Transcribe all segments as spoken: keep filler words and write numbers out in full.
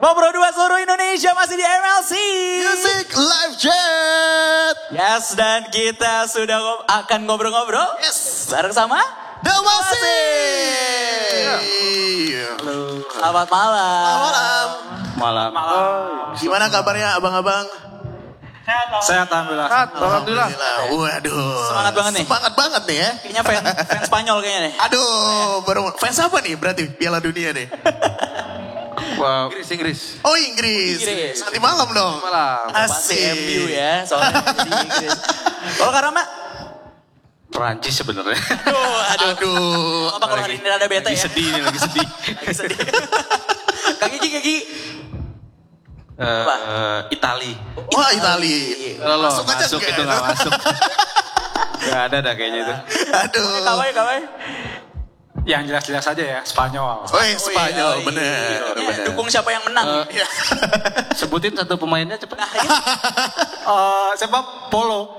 Ngobrol dua seluruh Indonesia masih di M L C Music Live Chat. Yes, dan kita sudah ngob- akan ngobrol-ngobrol. Yes. Bareng sama Damasi. Halo. Selamat malam. Malam. Malam. Malam. Gimana kabarnya abang-abang? Sehat alhamdulillah. Alhamdulillah. Waduh. Semangat banget nih. Semangat banget nih ya. Kayaknya fan, fan Spanyol kayaknya nih. Aduh, baru fans apa nih berarti Piala Dunia nih? Wow. Inggris, Inggris. Oh Inggris. Inggris. Nanti malam dong. Malam. Pasti Asik. M U ya, soalnya di Inggris. Kalau Karama? Perancis sebenarnya. Aduh, aduh. Aduh. Apa kalau hari ini ada bete Lagi ya? sedih nih, lagi sedih. Lagi sedih. Kang Gigi, Kang Gigi. Eh, Itali. Wah Itali. Loh, Masuk aja masuk enggak? itu nggak masuk. Gak ada dah kayaknya itu. Aduh. Kawai, kawai. Yang jelas-jelas aja ya, Spanyol. Oh yang Spanyol, iya. bener. Ya, bener. dukung siapa yang menang. Eh, Sebutin satu pemainnya cepet. Eh, siapa? Polo.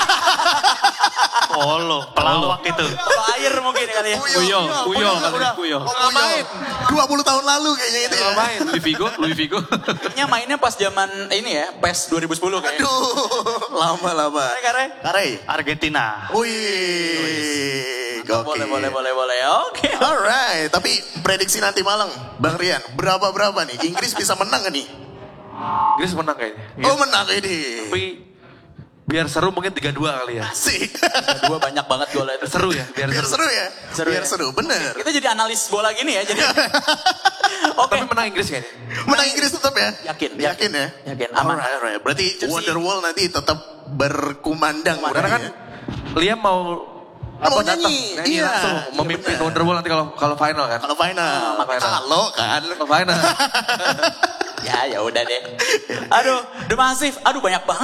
Polo, pelawak itu. Kalau air mungkin kali ya. Puyol, Puyol udah, katanya, udah. Puyol. Oh, Puyol. dua puluh tahun lalu kayaknya itu ya. Main Louis Figo, Louis Figo. Kayaknya mainnya pas zaman ini ya, P E S dua ribu sepuluh kayaknya. Aduh, lama-lama. Kare, kare. Kare. Argentina. Wih, gokil. Boleh, boleh, boleh, boleh. Oke. Alright, tapi prediksi nanti malam, Bang Rian, berapa-berapa nih? Inggris bisa menang gak nih? Inggris menang kayaknya. Oh menang ini. Tapi biar seru mungkin tiga dua kali ya. Asik. Dua banyak banget golnya itu. Seru ya, biar, Biar seru. seru ya? Seru Biar ya? seru, bener. Kita jadi analis bola gini ya, jadi. Oke. Tapi menang Inggris kayaknya. Menang Inggris tetap ya? Yakin, Yakin ya? Yakin, aman. Alright, alright. Berarti Jersey. Wonderwall nanti tetap berkumandang. Karena kan berarti ya? Liam mau Mau apa, datang, nyanyi, nyanyi iya, langsung iya memimpin bener. Wonderwall nanti kalau kalau final kan. Kalau final. Ah, final. Kalau kan. Kalau final. Ya, ya udah deh. Aduh, The Massive. Aduh, banyak banget.